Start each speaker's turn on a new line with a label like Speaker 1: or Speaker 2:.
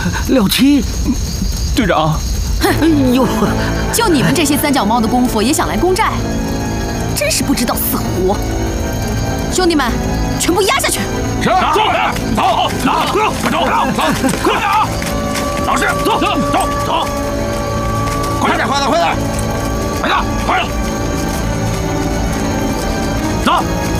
Speaker 1: 67，
Speaker 2: 队长。
Speaker 1: 哎呦，
Speaker 3: 就你们这些三脚猫的功夫也想来攻寨，真是不知道死活！兄弟们，全部压下去！
Speaker 4: 是，走，走，快点啊！老师，走，快点，走！走！